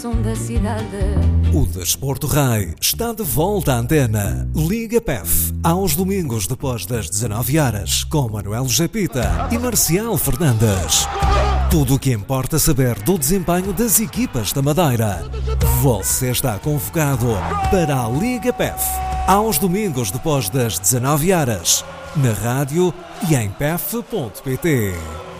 som da cidade. O Desporto Rai está de volta à antena. Liga PEF, aos domingos depois das 19 horas, com Manuel Japita e Marcial Fernandes. Tudo o que importa saber do desempenho das equipas da Madeira. Você está convocado para a Liga PEF, aos domingos depois das 19 horas, na rádio e em pef.pt.